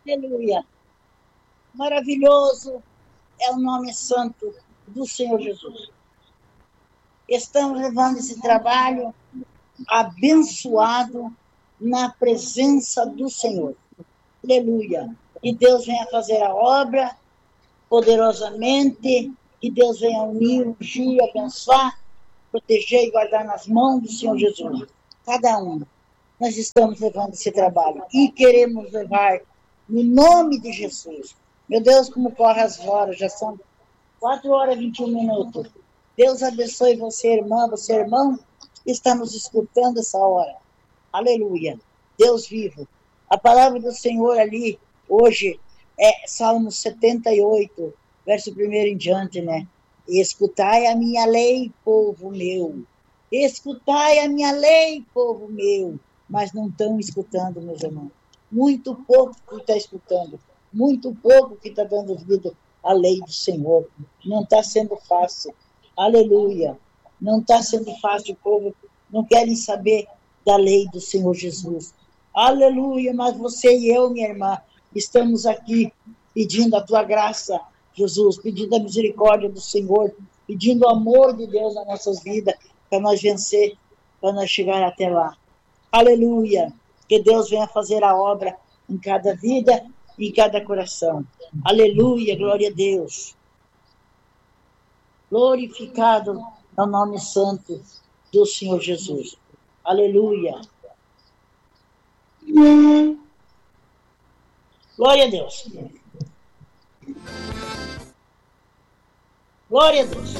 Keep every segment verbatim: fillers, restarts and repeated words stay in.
Aleluia. Maravilhoso é o nome santo do Senhor Jesus. Estamos levando esse trabalho abençoado na presença do Senhor. Aleluia. E Deus venha fazer a obra poderosamente, que Deus venha unir, ungir, abençoar, proteger e guardar nas mãos do Senhor Jesus. Cada um. Nós estamos levando esse trabalho e queremos levar no nome de Jesus. Meu Deus, como corre as horas, já são quatro horas e vinte e um minutos. Deus abençoe você, irmã, você, irmão, que está nos escutando essa hora. Aleluia. Deus vivo. A palavra do Senhor ali, hoje, é Salmo setenta e oito, verso primeiro em diante, né? Escutai a minha lei, povo meu. Escutai a minha lei, povo meu. Mas não estão escutando, meus irmãos. Muito pouco que está escutando. Muito pouco que está dando vida à lei do Senhor. Não está sendo fácil. Aleluia. Não está sendo fácil, o povo não querem saber da lei do Senhor Jesus. Aleluia, mas você e eu, minha irmã, estamos aqui pedindo a tua graça, Jesus, pedindo a misericórdia do Senhor, pedindo o amor de Deus nas nossas vidas, para nós vencer, para nós chegar até lá. Aleluia, que Deus venha fazer a obra em cada vida e em cada coração. Aleluia, glória a Deus. Glorificado é o nome santo do Senhor Jesus. Aleluia. Glória a Deus. Glória a Deus.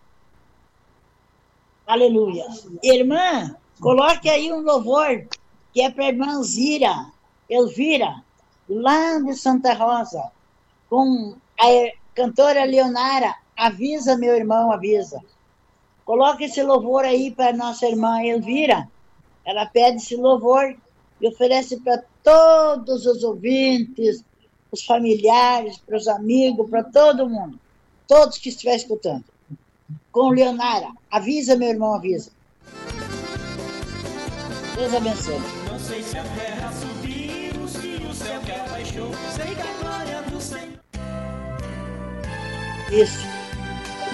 Aleluia. Irmã, coloque aí um louvor que é para a irmã Zira, Elvira, lá de Santa Rosa, com a cantora Leonara. Avisa, meu irmão, avisa. Coloque esse louvor aí para nossa irmã Elvira. Ela pede esse louvor e oferece para todos os ouvintes, os familiares, para os amigos, para todo mundo. Todos que estiver escutando. Com Leonara. Avisa, meu irmão, avisa. Deus abençoe. Não sei se a terra subiu, se o céu quer baixou. Sei que a glória do Senhor. Isso.